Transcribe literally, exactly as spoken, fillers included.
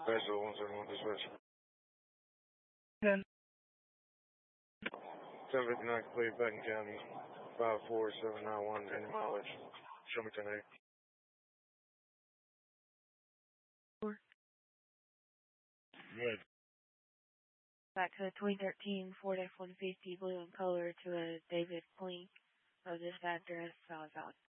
Vessel one seven one dispatch. Then ten fifty-nine complete, Benton County, five four seven nine one, any mileage. Show me ten eight. Good. back to the twenty thirteen Ford F one fifty blue in color to a David Flink of this address, South Valley.